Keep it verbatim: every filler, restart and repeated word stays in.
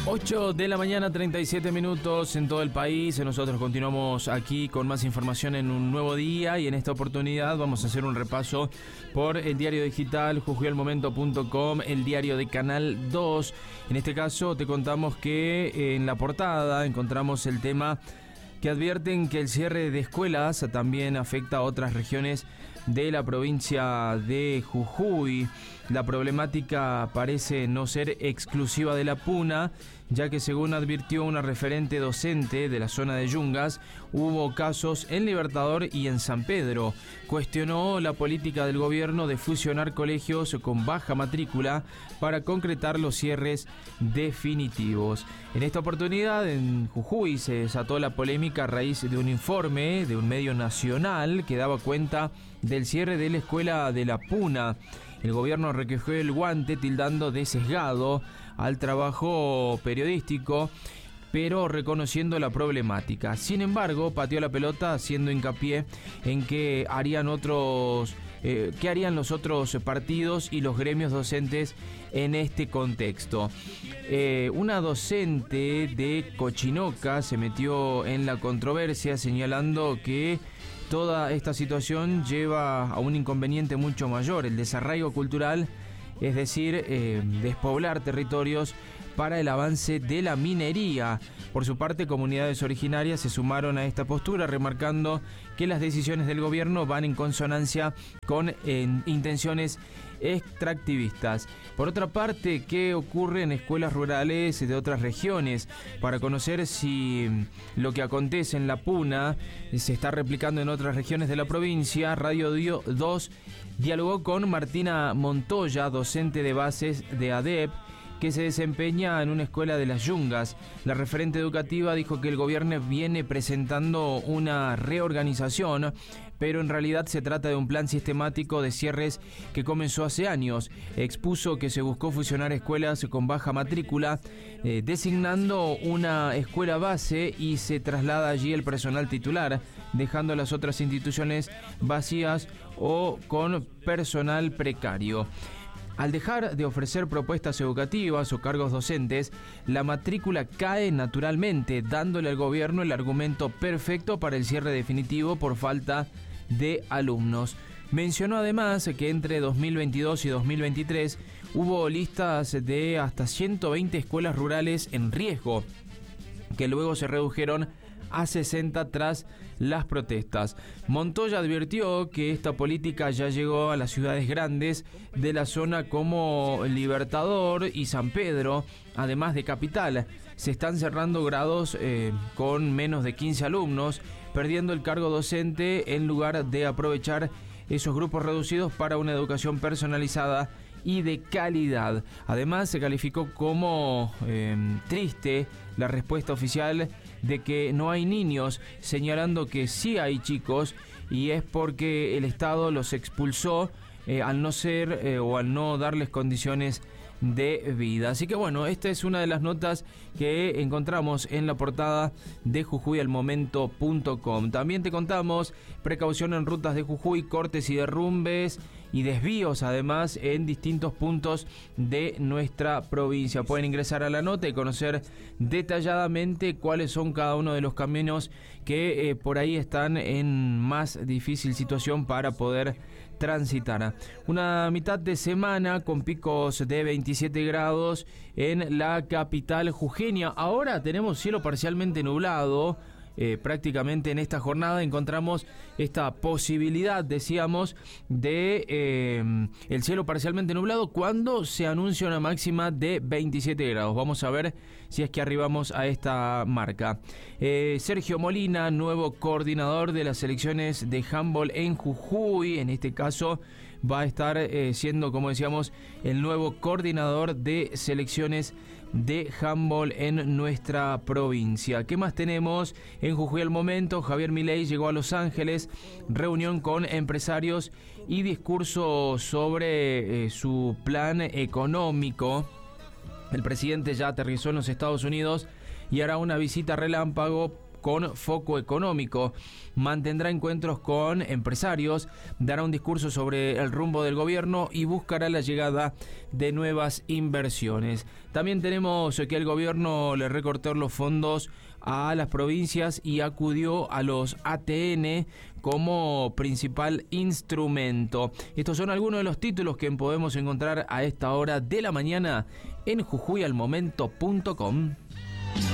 ocho de la mañana, treinta y siete minutos en todo el país. Nosotros continuamos aquí con más información en un nuevo día y en esta oportunidad vamos a hacer un repaso por el diario digital jujuy al momento punto com, el diario de Canal dos. En este caso te contamos que en la portada encontramos el tema que advierten que el cierre de escuelas también afecta a otras regiones de la provincia de Jujuy. La problemática parece no ser exclusiva de la Puna, ya que según advirtió una referente docente de la zona de Yungas, hubo casos en Libertador y en San Pedro. Cuestionó la política del gobierno de fusionar colegios con baja matrícula para concretar los cierres definitivos. En esta oportunidad, en Jujuy se desató la polémica a raíz de un informe de un medio nacional que daba cuenta del cierre de la escuela de la Puna. El gobierno requejó el guante tildando de sesgado al trabajo periodístico, pero reconociendo la problemática. Sin embargo, pateó la pelota haciendo hincapié en que harían otros, eh, qué harían los otros partidos y los gremios docentes en este contexto. Eh, una docente de Cochinoca se metió en la controversia señalando que toda esta situación lleva a un inconveniente mucho mayor, el desarraigo cultural, es decir, eh, despoblar territorios para el avance de la minería. Por su parte, comunidades originarias se sumaron a esta postura, remarcando que las decisiones del gobierno van en consonancia con eh, intenciones extractivistas. Por otra parte, ¿qué ocurre en escuelas rurales de otras regiones? Para conocer si lo que acontece en la Puna se está replicando en otras regiones de la provincia, Radio dos dialogó con Martina Montoya, docente de bases de A D E P, que se desempeña en una escuela de las Yungas. La referente educativa dijo que el gobierno viene presentando una reorganización, pero en realidad se trata de un plan sistemático de cierres que comenzó hace años. Expuso que se buscó fusionar escuelas con baja matrícula, eh, designando una escuela base y se traslada allí el personal titular, dejando las otras instituciones vacías o con personal precario. Al dejar de ofrecer propuestas educativas o cargos docentes, la matrícula cae naturalmente, dándole al gobierno el argumento perfecto para el cierre definitivo por falta de alumnos. Mencionó además que entre dos mil veintidós y dos mil veintitrés hubo listas de hasta ciento veinte escuelas rurales en riesgo, que luego se redujeron a sesenta tras las protestas. Montoya advirtió que esta política ya llegó a las ciudades grandes de la zona como Libertador y San Pedro, además de Capital. Se están cerrando grados eh, con menos de quince alumnos, perdiendo el cargo docente en lugar de aprovechar esos grupos reducidos para una educación personalizada y de calidad. Además, se calificó como eh, triste la respuesta oficial de que no hay niños, señalando que sí hay chicos y es porque el Estado los expulsó eh, al no ser eh, o al no darles condiciones de vida. Así que bueno, esta es una de las notas que encontramos en la portada de jujuy al momento punto com. También te contamos precaución en rutas de Jujuy, cortes y derrumbes y desvíos además en distintos puntos de nuestra provincia. Pueden ingresar a la nota y conocer detalladamente cuáles son cada uno de los caminos que eh, por ahí están en más difícil situación para poder transitar. Una mitad de semana con picos de veintisiete grados en la capital jujeña. Ahora tenemos cielo parcialmente nublado. Eh, prácticamente en esta jornada encontramos esta posibilidad, decíamos, de eh, el cielo parcialmente nublado cuando se anuncia una máxima de veintisiete grados. Vamos a ver si es que arribamos a esta marca. Eh, Sergio Molina, nuevo coordinador de las selecciones de handball en Jujuy, en este caso va a estar eh, siendo, como decíamos, el nuevo coordinador de selecciones de handball en nuestra provincia. ¿Qué más tenemos? En Jujuy al momento, Javier Milei llegó a Los Ángeles, reunión con empresarios y discurso sobre eh, su plan económico. El presidente ya aterrizó en los Estados Unidos y hará una visita relámpago con foco económico. Mantendrá encuentros con empresarios, dará un discurso sobre el rumbo del gobierno y buscará la llegada de nuevas inversiones. También tenemos que el gobierno le recortó los fondos a las provincias y acudió a los A T N como principal instrumento. Estos son algunos de los títulos que podemos encontrar a esta hora de la mañana en jujuy al momento punto com.